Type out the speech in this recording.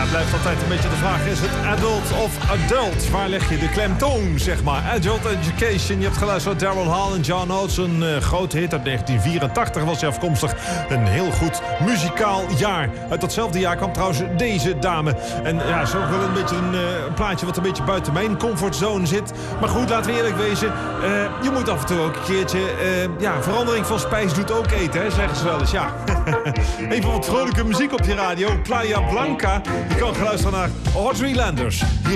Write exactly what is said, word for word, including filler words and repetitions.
het blijft altijd een beetje de vraag. Is het adult of adult? Waar leg je de klemtoon, zeg maar? Adult Education. Je hebt geluisterd naar Daryl Hall en John Oates. Een uh, grote hit uit negentien vierentachtig was hij afkomstig. Een heel goed muzikaal jaar. Uit datzelfde jaar kwam trouwens deze dame. En ja, zo wel een beetje een uh, plaatje wat een beetje buiten mijn comfortzone zit. Maar goed, laten we eerlijk wezen. Uh, je moet af en toe ook een keertje... Uh, ja, verandering van spijs doet ook eten, hè, zeggen ze wel eens. Ja. Even wat vrolijke muziek op je radio. Playa Blanca. Je kan geluisteren naar Audrey Landers. Hier